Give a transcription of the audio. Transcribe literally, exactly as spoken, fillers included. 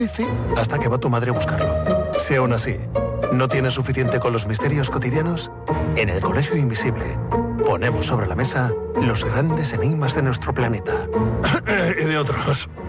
hasta que va tu madre a buscarlo. Si aún así no tienes suficiente con los misterios cotidianos, en el Colegio Invisible ponemos sobre la mesa los grandes enigmas de nuestro planeta. Y de otros.